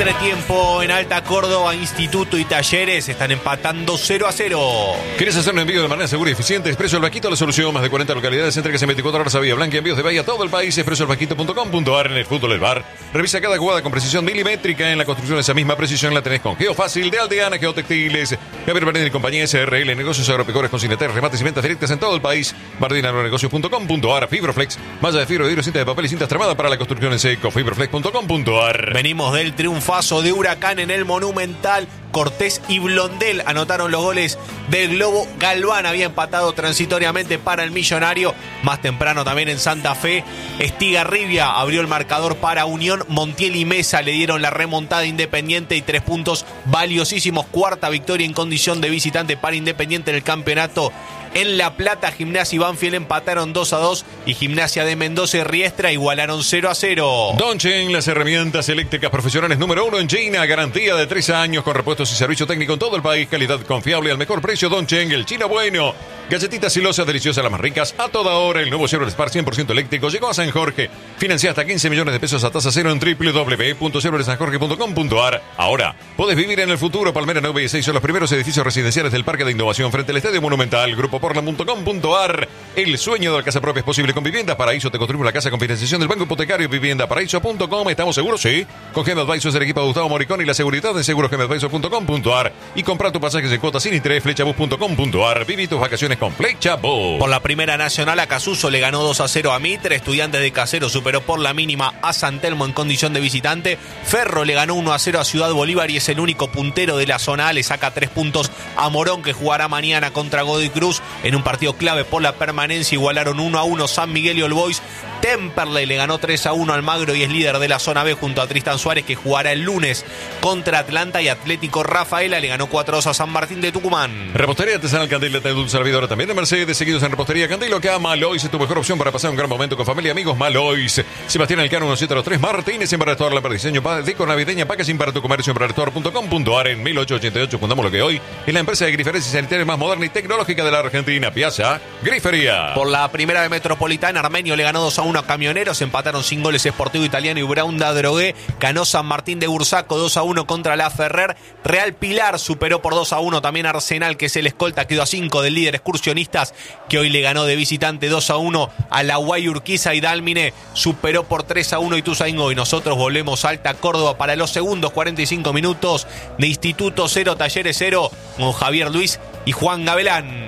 Entretiempo en Alta Córdoba, Instituto y Talleres están empatando 0-0. ¿Querés hacer un envío de manera segura y eficiente? Expreso El Vaquito, la solución. Más de 40 localidades, entregas en 24 horas a Vía Blanca, envíos de Bahía a todo el país. expresoelvaquito.com.ar. En el fútbol El Bar. Revisa cada jugada con precisión milimétrica. En la construcción esa misma precisión la tenés con Geofácil de Aldeana, Geotextiles, Javier Bardini y compañía SRL, negocios agropecuarios con Cineter, remates y ventas directas en todo el país. bardinaagronegocios.com.ar. Fibroflex, malla de fibra, vidrio, cinta de papel y cintas tramadas para la construcción en seco. Fibroflex.com.ar. Venimos del triunfazo de Huracán en el Monumental. Cortés y Blondel anotaron los goles del Globo. Galván había empatado transitoriamente para el Millonario. Más temprano también en Santa Fe, Estigarribia abrió el marcador para Unión. Montiel y Mesa le dieron la remontada Independiente y 3 puntos valiosísimos. Cuarta victoria en condición de visitante para Independiente en el campeonato. En La Plata, Gimnasia y Banfield empataron 2-2 y Gimnasia de Mendoza y Riestra igualaron 0-0. Dongchen, las herramientas eléctricas profesionales número 1 en China. Garantía de 3 años con repuestos y servicio técnico en todo el país. Calidad confiable al mejor precio. Dongchen, el chino bueno. Galletitas silosas deliciosas, las más ricas. A toda hora, el nuevo Chevrolet Spark 100% eléctrico llegó a San Jorge. Financia hasta 15 millones de pesos a tasa cero en www.chevroletsanjorge.com.ar. Ahora, podés vivir en el futuro. Palmera 9 y 6 son los primeros edificios residenciales del Parque de Innovación frente al Estadio Monumental. Grupoportland.com.ar. El sueño de la casa propia es posible con Vivienda Paraíso. Te construimos la casa con financiación del Banco Hipotecario. Viviendaparaíso.com. ¿Estamos seguros? Sí. Con Gem Advisors, el equipo de Gustavo Moricón y la seguridad de segurosgemadvisors.com.ar. Y comprar tus pasajes en cuotas sin interés. Flechabus.com.ar. Viví tus vacaciones con Flechabus. Por la Primera Nacional, Acasuso le ganó 2-0 a Mitre. Estudiantes de Caseros superó por la mínima a San Telmo en condición de visitante. Ferro le ganó 1-0 a Ciudad Bolívar y es el único puntero de la zona A. Le saca 3 puntos a Morón, que jugará mañana contra Godoy Cruz en un partido clave por la permanencia. Igualaron 1-1 San Miguel y All Boys. Temperley le ganó 3-1 al Magro y es líder de la zona B junto a Tristan Suárez, que jugará el lunes contra Atlanta. Y Atlético Rafaela le ganó 4-2 a San Martín de Tucumán. Repostería Artesanal Candil de Dulce Servidora también de Mercedes. Seguidos en Repostería Candil, lo que ama Malois es tu mejor opción para pasar un gran momento con familia y amigos. Malois. Sebastián Elcano 1703 Martínez en Barrestuar, la diseño deco navideña, packaging para tu comercio en barrestuar.com.ar. En 1888 fundamos lo que hoy es la empresa de griferías y sanitarias más moderna y tecnológica de la Argentina. Piazza Grifería. Por la Primera B Metropolitana, Armenio le ganó 2-1 a Camioneros. Empataron sin goles Sportivo Italiano y Braunda Drogué. Ganó San Martín de Bursaco 2-1 contra la Ferrer. Real Pilar superó por 2-1 también Arsenal, que es el escolta, quedó a 5 del líder Excursionistas, que hoy le ganó de visitante 2-1 a la Guay Urquiza. Y Dálmine superó por 3-1 Ituzaingó. Y nosotros volvemos a Alta Córdoba para los segundos 45 minutos de Instituto 0, Talleres 0, con Javier Luis y Juan Gavelán.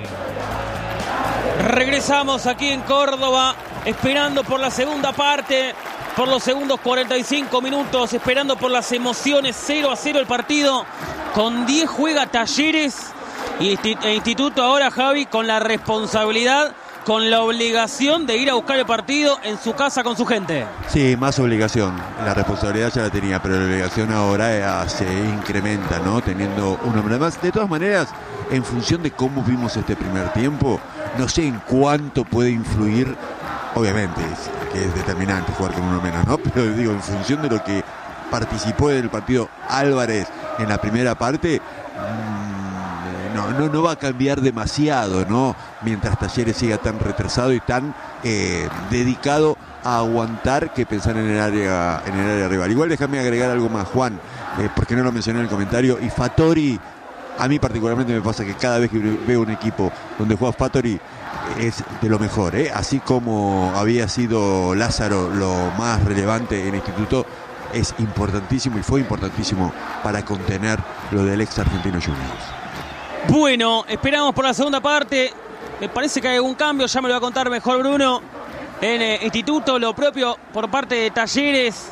Regresamos aquí en Córdoba, esperando por la segunda parte, por los segundos 45 minutos, esperando por las emociones. 0-0 el partido, con 10 juega Talleres e Instituto ahora, Javi, con la responsabilidad, con la obligación de ir a buscar el partido en su casa con su gente. Sí, más obligación. La responsabilidad ya la tenía, pero la obligación ahora se incrementa, ¿no? Teniendo un hombre más. De todas maneras, en función de cómo vimos este primer tiempo, no sé en cuánto puede influir, obviamente, que es determinante jugar con uno menos, ¿no? Pero digo, en función de lo que participó del partido Álvarez en la primera parte, no va a cambiar demasiado, ¿no? Mientras Talleres siga tan retrasado y tan dedicado a aguantar que pensar en el área rival. Igual déjame agregar algo más, Juan, porque no lo mencioné en el comentario. Y Fattori, a mí particularmente me pasa que cada vez que veo un equipo donde juega Fattori es de lo mejor, ¿eh? Así como había sido Lázaro lo más relevante en Instituto, es importantísimo y fue importantísimo para contener lo del ex Argentino Juniors. Bueno, esperamos por la segunda parte. Me parece que hay algún cambio, ya me lo va a contar mejor Bruno. En Instituto, lo propio por parte de Talleres.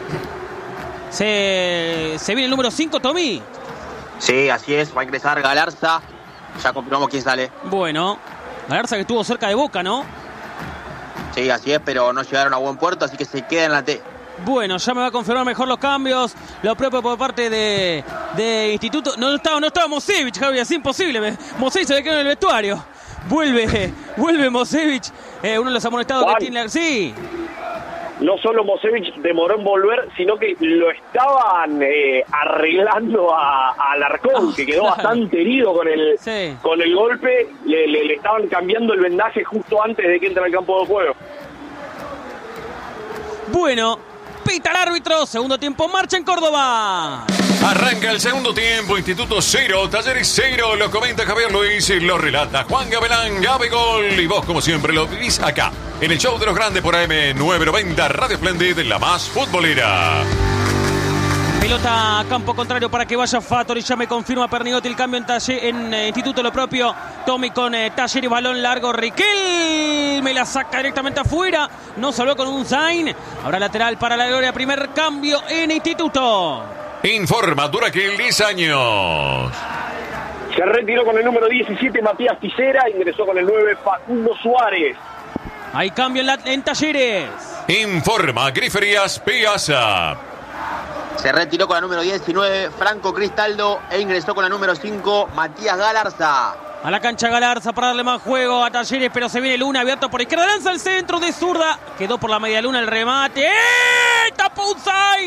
Se viene el número 5, Tommy. Sí, así es, va a ingresar Galarza. Ya confirmamos quién sale. Bueno, Galarza que estuvo cerca de Boca, ¿no? Sí, así es, pero no llegaron a buen puerto, así que se queda en la T. Bueno, ya me va a confirmar mejor los cambios. Lo propio por parte de Instituto. No estaba Mosevich, Javi, es imposible. Mosevich se ve que en el vestuario. Vuelve Mosevich, uno de los amonestados que tiene. Sí. No solo Mosevich demoró en volver, sino que lo estaban arreglando a Alarcón, que quedó bastante herido con el golpe. Le estaban cambiando el vendaje justo antes de que entre al campo de juego. Bueno, Pita el árbitro. Segundo tiempo, marcha en Córdoba. Arranca el segundo tiempo, Instituto 0, Talleres 0, lo comenta Javier Luis y lo relata Juan Gabelán, Gabegol, y vos como siempre lo vivís acá, en el show de los grandes por AM990, Radio Splendid, la más futbolera. Pelota a campo contrario para que vaya Fattori, ya me confirma Pernigotti el cambio en Instituto lo propio. Tommy con Talleres, balón largo, Riquel me la saca directamente afuera, no salvó con un sign. Ahora lateral para la Gloria, primer cambio en Instituto. Informa Duraquil, 10 años. Se retiró con el número 17 Matías Tisera, ingresó con el 9 Facundo Suárez. Hay cambio en Talleres. Informa Griferías Piazza. Se retiró con la número 19 Franco Cristaldo e ingresó con la número 5 Matías Galarza. A la cancha Galarza para darle más juego a Talleres, pero se viene Luna abierto por izquierda, lanza el centro de zurda, quedó por la media luna el remate. Tapó un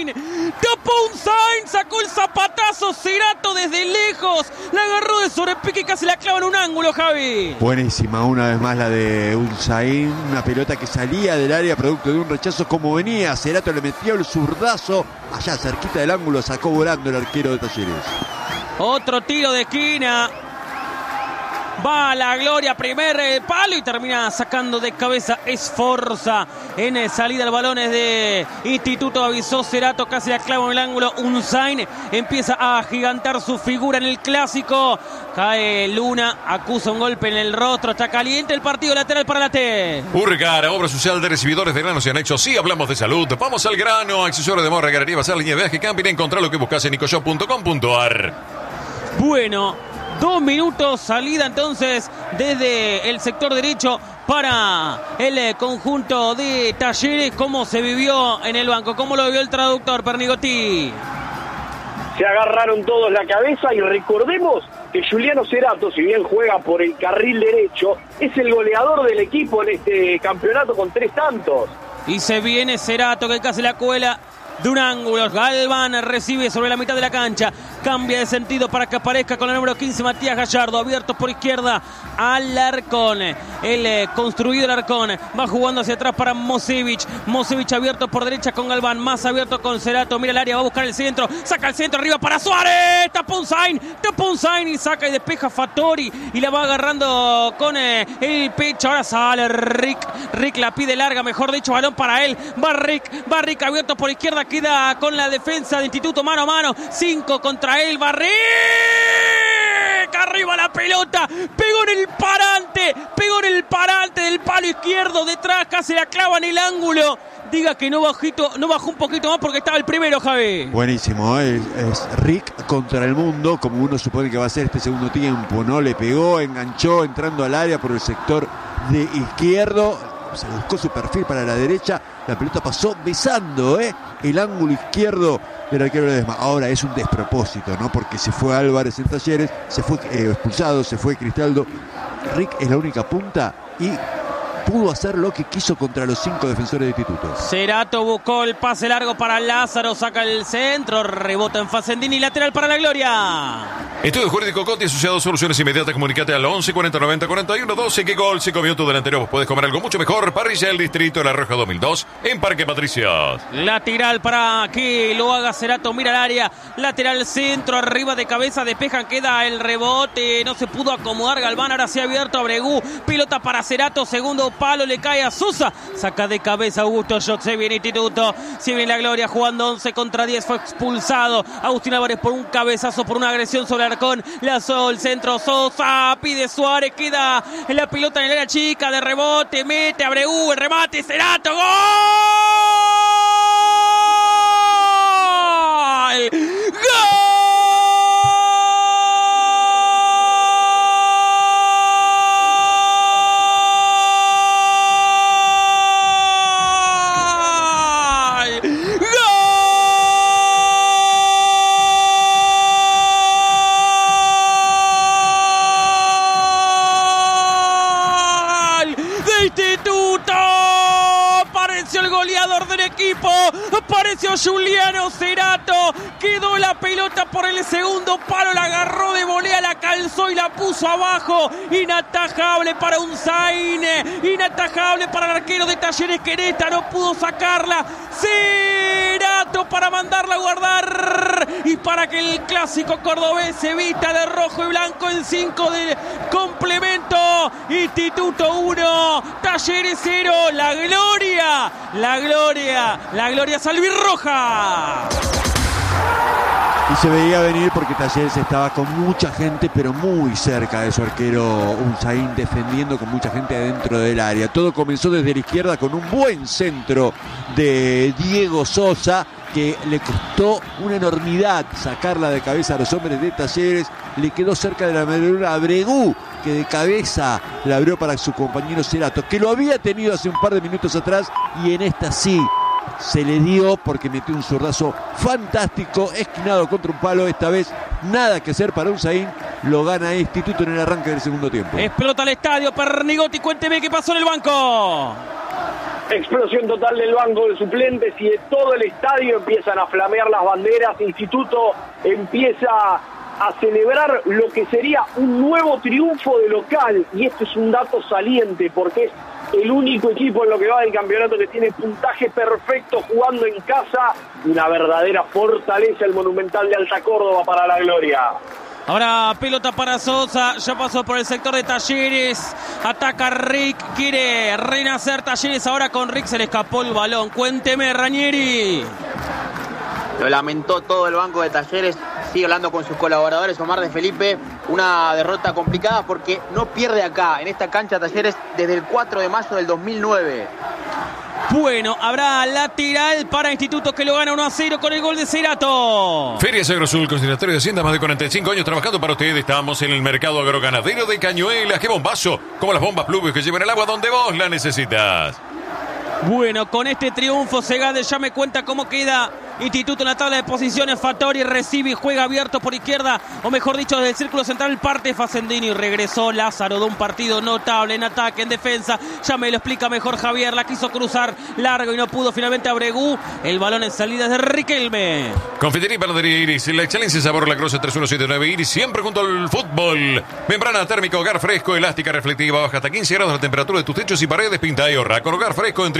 sign, sacó el zapatazo Cerato desde lejos, la agarró de sobrepique y casi la clava en un ángulo, Javi. Buenísima, una vez más la de Unzain, una pelota que salía del área producto de un rechazo como venía. Cerato le metió el zurdazo, allá cerquita del ángulo, sacó volando el arquero de Talleres. Otro tiro de esquina. Va a la Gloria, primer palo y termina sacando de cabeza Esforza. En salida el balón es de Instituto, avisó Cerato, casi la clava en el ángulo. Unzain empieza a agigantar su figura en el clásico. Cae Luna, acusa un golpe en el rostro, está caliente el partido, lateral para la T. Urgara, obra social de recibidores de granos y anexos. Sí, hablamos de salud. Vamos al grano, accesorios de morra, galería, bazar, línea de viaje, camping. Encontrá lo que buscas en nicoshop.com.ar. Bueno, 2 minutos, salida entonces desde el sector derecho para el conjunto de Talleres. ¿Cómo se vivió en el banco? ¿Cómo lo vio el traductor, Pernigotti? Se agarraron todos la cabeza y recordemos que Juliano Cerato, si bien juega por el carril derecho, es el goleador del equipo en este campeonato con 3 tantos. Y se viene Cerato que casi la cuela de un ángulo. Galván recibe sobre la mitad de la cancha, cambia de sentido para que aparezca con el número 15 Matías Gallardo, abierto por izquierda Alarcón, el construido Alarcón va jugando hacia atrás para Mosevich abierto por derecha con Galván, más abierto con Cerato, mira el área, va a buscar el centro, saca el centro arriba para Suárez, tapó un sign y saca y despeja Fattori y la va agarrando con el pecho. Ahora sale Rick la pide larga, mejor dicho, balón para él, va Rick abierto por izquierda, queda con la defensa de Instituto mano a mano, 5 contra él, Barrick, arriba la pelota, pegó en el parante del palo izquierdo, detrás casi la clava en el ángulo. Diga que no bajó un poquito más porque estaba el primero, Javi. Buenísimo, es Rick contra el mundo, como uno supone que va a ser este segundo tiempo, ¿no? Le pegó, enganchó, entrando al área por el sector de izquierdo, se buscó su perfil para la derecha, la pelota pasó besando el ángulo izquierdo del arquero Ledesma. Ahora es un despropósito, ¿no? Porque se fue Álvarez en Talleres, se fue expulsado, se fue Cristaldo. Rick es la única punta y pudo hacer lo que quiso contra los 5 defensores de Instituto. Cerato buscó el pase largo para Lázaro, saca el centro, rebota en Facendini, lateral para la Gloria. Estudio Jurídico Conti, asociado a Soluciones Inmediatas, comunicate al 11 40 90 41 12. ¿Qué gol se comió tu delantero? Vos podés comer algo mucho mejor. Parrilla del Distrito de La Roja 2002 en Parque Patricios. Lateral para que lo haga Cerato, mira el área, lateral centro, arriba de cabeza, despejan, queda el rebote, no se pudo acomodar Galván, ahora se ha abierto Abregú, pelota para Cerato, segundo palo, le cae a Sosa, saca de cabeza Augusto Joc, se viene Instituto, se viene la Gloria jugando 11 contra 10, fue expulsado Agustín Álvarez por un cabezazo, por una agresión sobre Arcón, lanzó el centro Sosa, pide Suárez, queda en la pelota en el área chica, de rebote, mete Abregú, el remate, Cerato, ¡gol! Apareció Juliano Cerato, quedó la pelota por el segundo palo, la agarró de volea, la calzó y la puso abajo, inatajable para Unzain, inatajable para el arquero de Talleres que en esta no pudo sacarla. Cerato listo para mandarla a guardar y para que el clásico cordobés se vista de rojo y blanco en 5 de complemento. Instituto 1, Talleres 0, la gloria salvirroja. Y se veía venir porque Talleres estaba con mucha gente, pero muy cerca de su arquero Unzaín, defendiendo con mucha gente adentro del área. Todo comenzó desde la izquierda con un buen centro de Diego Sosa, que le costó una enormidad sacarla de cabeza a los hombres de Talleres. Le quedó cerca de la medallera a Bregú, que de cabeza la abrió para su compañero Cerato, que lo había tenido hace un par de minutos atrás, y en esta sí se le dio porque metió un zurdazo fantástico, esquinado contra un palo. Esta vez nada que hacer para Unzaín, lo gana Instituto en el arranque del segundo tiempo. Explota el estadio, Pernigotti, cuénteme qué pasó en el banco. Explosión total del banco de suplentes y de todo el estadio. Empiezan a flamear las banderas. Instituto empieza a celebrar lo que sería un nuevo triunfo de local, y esto es un dato saliente porque es el único equipo en lo que va del campeonato que tiene puntaje perfecto jugando en casa. Una verdadera fortaleza el Monumental de Alta Córdoba para la gloria. Ahora pelota para Sosa, ya pasó por el sector de Talleres, ataca Rick, quiere renacer Talleres, ahora con Rick se le escapó el balón. Cuénteme, Ranieri. Lo lamentó todo el banco de Talleres. Sigue hablando con sus colaboradores. Omar de Felipe, una derrota complicada porque no pierde acá, en esta cancha Talleres, desde el 4 de mayo del 2009. Bueno, habrá lateral para Instituto, que lo gana 1-0 con el gol de Cerato. Ferias Agrosul, consideratorio de Hacienda, más de 45 años trabajando para ustedes. Estamos en el mercado agroganadero de Cañuelas. ¡Qué bombazo! Como las bombas Pluvios que llevan el agua donde vos la necesitas. Bueno, con este triunfo Segade ya me cuenta cómo queda Instituto en la tabla de posiciones. Fattori recibe y juega abierto por izquierda, o mejor dicho desde el círculo central, parte Facendino y regresó Lázaro de un partido notable en ataque, en defensa. Ya me lo explica mejor Javier, la quiso cruzar largo y no pudo finalmente a Bregú. El balón en salida de Riquelme. Confitería y panadería Iris, la excelencia y sabor La Croce 3179 Iris, siempre junto al fútbol. Membrana térmica, hogar fresco, elástica, reflectiva, baja hasta 15 grados la temperatura de tus techos y paredes, pinta y ahorra. Con hogar fresco en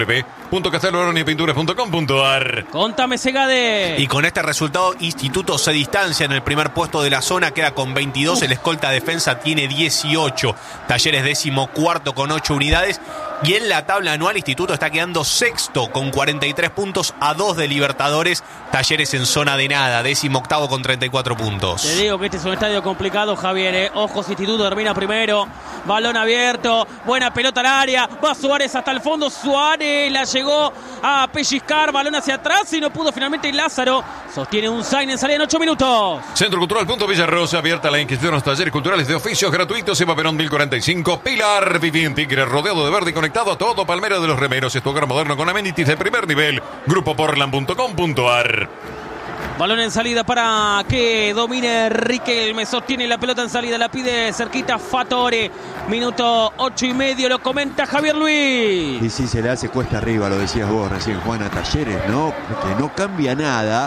www.casteloroniapinturas.com.ar. Contame, Segade. Y con este resultado, Instituto se distancia en el primer puesto de la zona, queda con 22, el escolta defensa tiene 18, Talleres 14º con 8 unidades, y en la tabla anual Instituto está quedando sexto con 43 puntos, a 2 de Libertadores. Talleres en zona de nada, 18º con 34 puntos. Te digo que este es un estadio complicado, Javier, Ojos, Instituto termina primero, balón abierto, buena pelota al área, va Suárez hasta el fondo, Suárez la llegó a pellizcar, balón hacia atrás y no pudo finalmente. Lázaro sostiene un sign en salida en 8 minutos. Centro Cultural Punto Villarrosa, abierta la inscripción a los talleres culturales de oficios gratuitos. Eva Perón 1045, Pilar Viviente Tigre, rodeado de verde y conectado a todo. Palmera de los Remeros, es tu hogar moderno con amenities de primer nivel. Grupoportland.com.ar. Balón en salida para que domine Riquelme. Sostiene la pelota en salida, la pide cerquita Fatore. Minuto 8:30, lo comenta Javier Luis. Y sí, se le hace cuesta arriba, lo decías vos recién, Juan, a Talleres, ¿no? Que no cambia nada.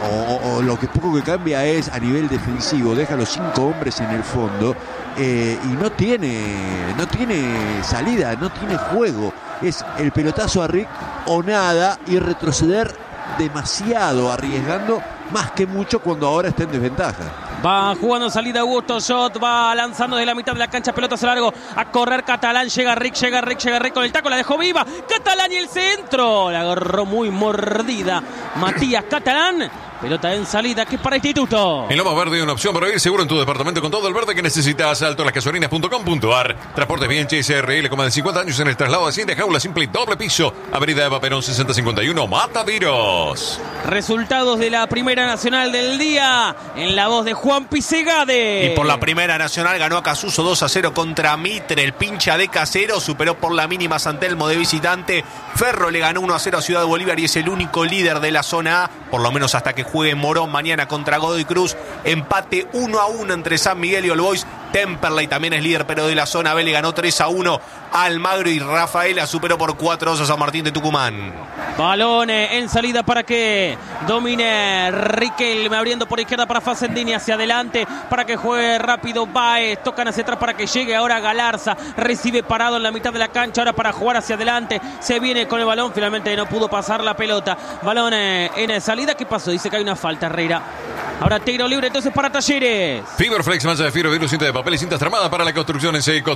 O lo que poco que cambia es a nivel defensivo. Deja a los 5 hombres en el fondo. Y no tiene salida, no tiene juego. Es el pelotazo a Rick o nada, y retroceder demasiado, arriesgando más que mucho cuando ahora está en desventaja. Va jugando salida Augusto Shot, va lanzando de la mitad de la cancha, pelotazo largo, a correr Catalán, llega Rick con el taco, la dejó viva, Catalán y el centro, la agarró muy mordida Matías Catalán. Pelota en salida, que es para Instituto. En Lomas Verde hay una opción para ir seguro en tu departamento con todo el verde que necesitas. Altolasgasolinas.com.ar. Transportes bien SRL, con más de 50 años en el traslado de Hacienda, jaula simple y doble piso. Avenida Eva Perón 6051, Mataderos. Resultados de la Primera Nacional del día, en la voz de Juan Pisegade. Y por la Primera Nacional ganó Acasuso 2-0 contra Mitre. El pincha de Casero superó por la mínima San Telmo de visitante. Ferro le ganó 1-0 a Ciudad Bolívar y es el único líder de la zona A, por lo menos hasta que juegue Morón mañana contra Godoy Cruz. Empate 1-1 entre San Miguel y All Boys. Temperley también es líder, pero de la zona B le ganó 3-1 Almagro y Rafaela superó por 4-2 a San Martín de Tucumán. Balón en salida para que domine Riquelme, abriendo por izquierda para Facendini, hacia adelante para que juegue rápido Báez, tocan hacia atrás para que llegue ahora Galarza, recibe parado en la mitad de la cancha, ahora para jugar hacia adelante, se viene con el balón, finalmente no pudo pasar la pelota. Balón en salida, ¿qué pasó? Dice que hay una falta, Herrera. Ahora tiro libre entonces para Talleres. Fibroflex, malla de fibra, virus, cinta de papel y cintas tramadas para la construcción en seco.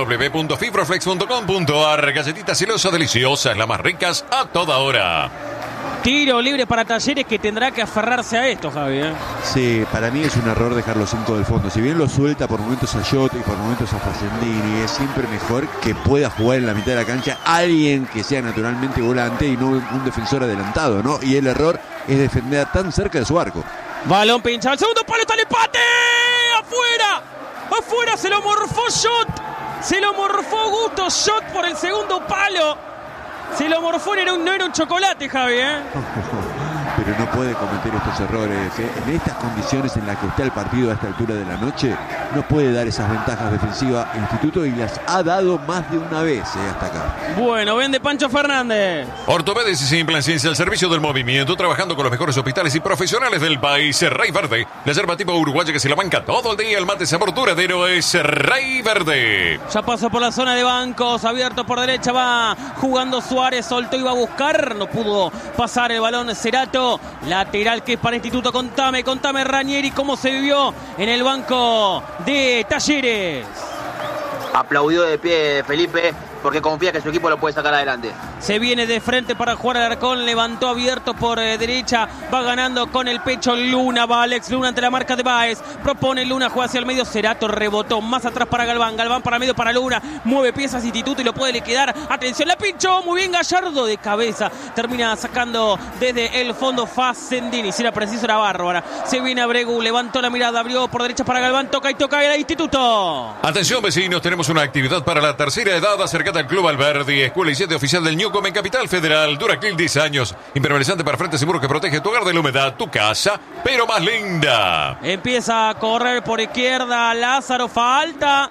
www.fibroflex.com.ar. Galletitas celosas, deliciosas, las más ricas a toda hora. Tiro libre para Talleres, que tendrá que aferrarse a esto, Javi. Sí, para mí es un error dejar los 5 del fondo. Si bien lo suelta por momentos a Jota y por momentos a Facendini, es siempre mejor que pueda jugar en la mitad de la cancha alguien que sea naturalmente volante y no un defensor adelantado, ¿no? Y el error es defender tan cerca de su arco. Balón pinchado, el segundo palo, está el empate. ¡Afuera! ¡Afuera! Se lo morfó Jot. Se lo morfó Gusto Jot por el segundo palo. Se lo morfó, no era un chocolate, Javi, Pero no puede cometer estos errores. En estas condiciones en las que está el partido a esta altura de la noche, no puede dar esas ventajas defensivas Instituto y las ha dado más de una vez hasta acá. Bueno, vende Pancho Fernández. Ortopédica y Implancencia al servicio del movimiento, trabajando con los mejores hospitales y profesionales del país. Rey Verde, la yerba tipo uruguaya que se la banca todo el día. El mate sabor duradero es Rey Verde. Ya pasó por la zona de bancos, abierto por derecha, va jugando Suárez, soltó y va a buscar, no pudo pasar el balón Cerato. Lateral que es para Instituto. Contame Ranieri cómo se vivió en el banco de Talleres. Aplaudió de pie Felipe porque confía que su equipo lo puede sacar adelante. Se viene de frente para jugar al Arcón, levantó abierto por derecha, va ganando con el pecho Luna, va Alex Luna ante la marca de Báez, propone Luna, juega hacia el medio, Cerato rebotó, más atrás para Galván para medio para Luna, mueve piezas Instituto y lo puede liquidar, atención, la pinchó, muy bien Gallardo de cabeza, termina sacando desde el fondo Facendini, si era preciso era bárbara, se viene Abregu, levantó la mirada, abrió por derecha para Galván, toca el Instituto. Atención vecinos, tenemos una actividad para la tercera edad, acercate al Club Alberdi, escuela y sede oficial del Newcom en Capital Federal, Duraquil 10 años, impermeabilizante para frente seguro que protege tu hogar de la humedad, tu casa, pero más linda. Empieza a correr por izquierda Lázaro, falta,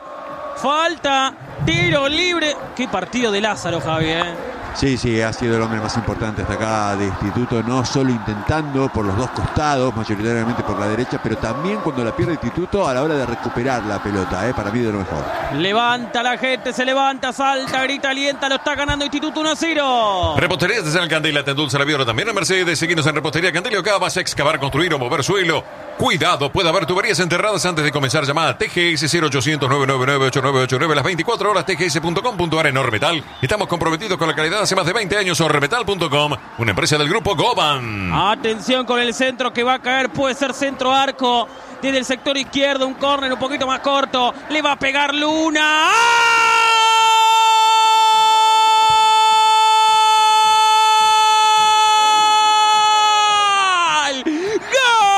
tiro libre. Qué partido de Lázaro, Javier. Sí, ha sido el hombre más importante hasta acá de Instituto, no solo intentando por los dos costados, mayoritariamente por la derecha, pero también cuando la pierde Instituto a la hora de recuperar la pelota, para mí de lo mejor. Levanta la gente, se levanta, salta, grita, alienta, lo está ganando Instituto 1-0. Repostería de San Candela, te endulza la vida también en Mercedes. Seguinos en Repostería Candela. Acá vas a excavar, construir o mover suelo. Cuidado, puede haber tuberías enterradas antes de comenzar. Llamada TGS 0800-999-8989. Las 24 horas tgs.com.ar en Ormetal. Estamos comprometidos con la calidad hace más de 20 años. Ormetal.com, una empresa del grupo Goban. Atención con el centro que va a caer. Puede ser centro arco. Desde el sector izquierdo, un córner un poquito más corto. Le va a pegar Luna. ¡Ah!